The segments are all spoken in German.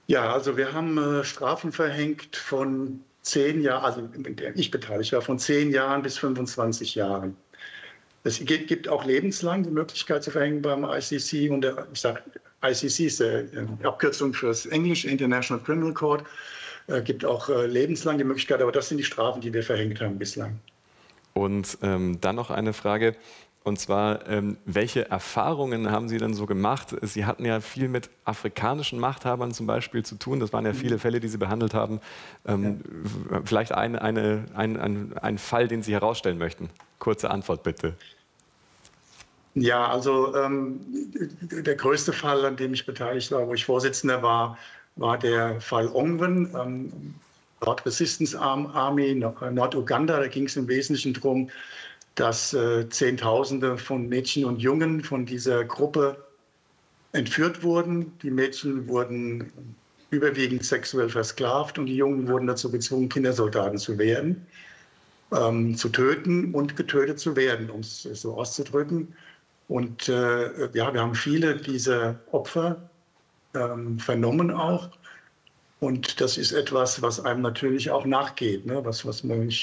Ja, also wir haben Strafen verhängt von 10 Jahren, also in der ich beteiligt war, von 10 Jahren bis 25 Jahren. Es gibt auch lebenslang die Möglichkeit zu verhängen beim ICC. Und ich sage, ICC ist die Abkürzung fürs Englische, International Criminal Court. Gibt auch lebenslang die Möglichkeit, aber das sind die Strafen, die wir verhängt haben bislang. Und dann noch eine Frage, und zwar, welche Erfahrungen haben Sie denn so gemacht? Sie hatten ja viel mit afrikanischen Machthabern zum Beispiel zu tun. Das waren ja viele Fälle, die Sie behandelt haben. Ja. Vielleicht ein Fall, den Sie herausstellen möchten. Kurze Antwort bitte. Ja, also der größte Fall, an dem ich beteiligt war, wo ich Vorsitzender war, war der Fall Ongwen, Lord Resistance Army, Norduganda. Da ging es im Wesentlichen darum, dass Zehntausende von Mädchen und Jungen von dieser Gruppe entführt wurden. Die Mädchen wurden überwiegend sexuell versklavt und die Jungen wurden dazu gezwungen, Kindersoldaten zu werden, zu töten und getötet zu werden, um es so auszudrücken. Und ja, wir haben viele dieser Opfer vernommen auch. Und das ist etwas, was einem natürlich auch nachgeht, ne? Was man nicht,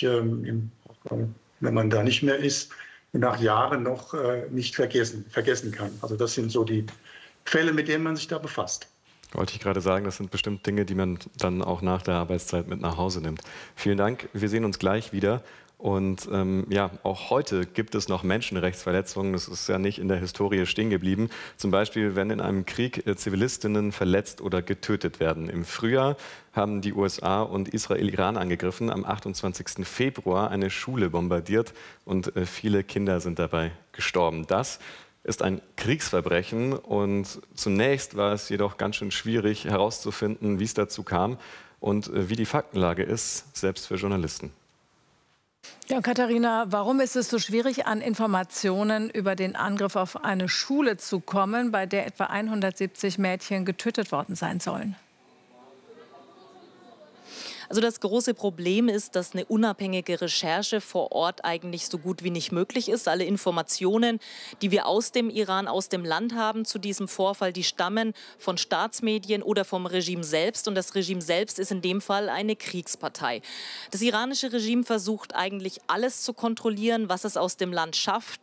wenn man da nicht mehr ist, nach Jahren noch nicht vergessen kann. Also das sind so die Fälle, mit denen man sich da befasst. Wollte ich gerade sagen, das sind bestimmt Dinge, die man dann auch nach der Arbeitszeit mit nach Hause nimmt. Vielen Dank, wir sehen uns gleich wieder. Und ja, auch heute gibt es noch Menschenrechtsverletzungen. Das ist ja nicht in der Historie stehen geblieben. Zum Beispiel, wenn in einem Krieg Zivilistinnen verletzt oder getötet werden. Im Frühjahr haben die USA und Israel Iran angegriffen. Am 28. Februar eine Schule bombardiert und viele Kinder sind dabei gestorben. Das ist ein Kriegsverbrechen und zunächst war es jedoch ganz schön schwierig herauszufinden, wie es dazu kam und wie die Faktenlage ist, selbst für Journalisten. Ja, Katharina, warum ist es so schwierig, an Informationen über den Angriff auf eine Schule zu kommen, bei der etwa 170 Mädchen getötet worden sein sollen? Also das große Problem ist, dass eine unabhängige Recherche vor Ort eigentlich so gut wie nicht möglich ist. Alle Informationen, die wir aus dem Iran, aus dem Land haben zu diesem Vorfall, die stammen von Staatsmedien oder vom Regime selbst. Und das Regime selbst ist in dem Fall eine Kriegspartei. Das iranische Regime versucht eigentlich alles zu kontrollieren, was es aus dem Land schafft.